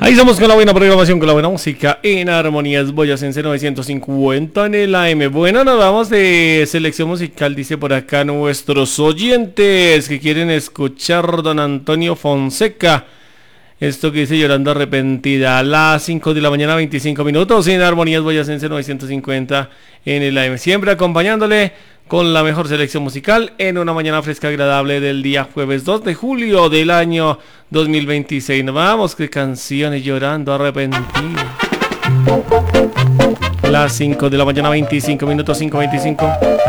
Ahí estamos con la buena programación, con la buena música en Armonías Boyacense 950 en el AM. Bueno, nos vamos de selección musical, dice por acá nuestros oyentes que quieren escuchar Don Antonio Fonseca. Esto que dice Llorando Arrepentida a las 5 de la mañana 25 minutos en Armonías Boyacense 950 en el AM. Siempre acompañándole con la mejor selección musical en una mañana fresca agradable del día jueves 2 de julio del año 2026. Nos vamos, que canciones Llorando Arrepentida. Las 5 de la mañana 25 minutos, 5:25.